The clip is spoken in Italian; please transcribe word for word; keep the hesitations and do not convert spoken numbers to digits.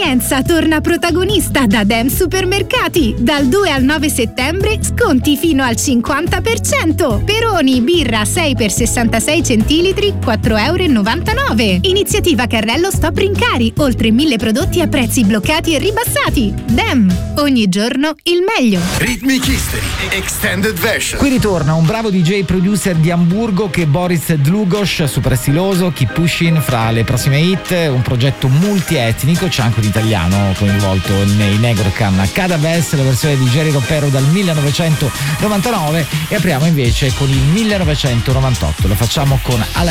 Convenienza torna protagonista da Dem Supermercati. Dal due al nove settembre sconti fino al cinquanta per cento. Peroni birra sei per sessantasei centilitri quattro euro e novantanove. Iniziativa carrello Stop Rincari. Oltre mille prodotti a prezzi bloccati e ribassati. Dem, ogni giorno il meglio. Rhythmic History Extended Version. Qui ritorna un bravo D J producer di Amburgo che è Boris Dlugosch, super stiloso, Keep Pushing fra le prossime hit, un progetto multietnico, c'è anche un italiano coinvolto nei Negrocan Cadaves, la versione di Jerry Ropero dal millenovecentonovantanove, e apriamo invece con il millenovecentonovantotto, lo facciamo con Ala